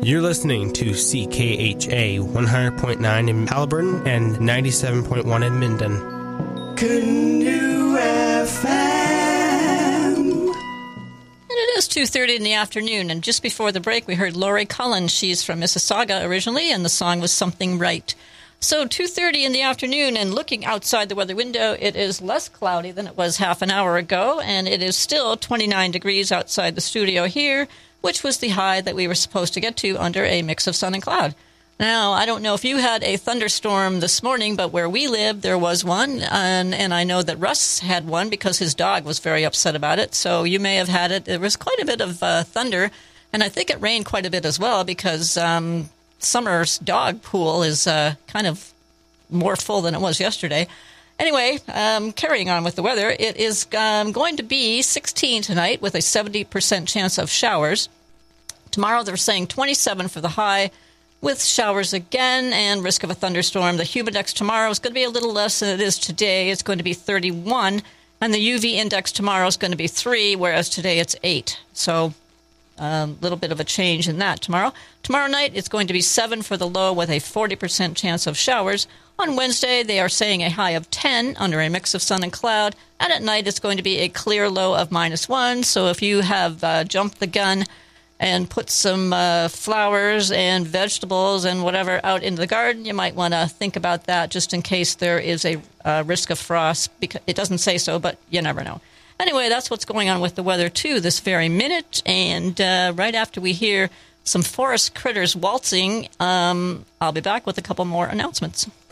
You're listening to CKHA 100.9 in Halliburton and 97.1 in Minden. Canoe FM. And it is 2:30 in the afternoon, and just before the break we heard Lori Cullen. She's from Mississauga originally, and the song was Something Right. So 2:30 in the afternoon, and looking outside the weather window, it is less cloudy than it was half an hour ago, and it is still 29 degrees outside the studio here, which was the high that we were supposed to get to under a mix of sun and cloud. Now, I don't know if you had a thunderstorm this morning, but where we live, there was one, and I know that Russ had one because his dog was very upset about it, so you may have had it. There was quite a bit of thunder, and I think it rained quite a bit as well because Summer's dog pool is kind of more full than it was yesterday. Anyway, carrying on with the weather, it is going to be 16 tonight with a 70% chance of showers. Tomorrow they're saying 27 for the high with showers again and risk of a thunderstorm. The humidex tomorrow is going to be a little less than it is today. It's going to be 31, and the UV index tomorrow is going to be 3, whereas today it's 8. So a little bit of a change in that tomorrow. Tomorrow night it's going to be 7 for the low with a 40% chance of showers. On Wednesday, they are saying a high of 10 under a mix of sun and cloud. And at night, it's going to be a clear low of -1. So if you have jumped the gun and put some flowers and vegetables and whatever out into the garden, you might want to think about that just in case there is a risk of frost. Because it doesn't say so, but you never know. Anyway, that's what's going on with the weather, too, this very minute. And right after we hear some forest critters waltzing, I'll be back with a couple more announcements.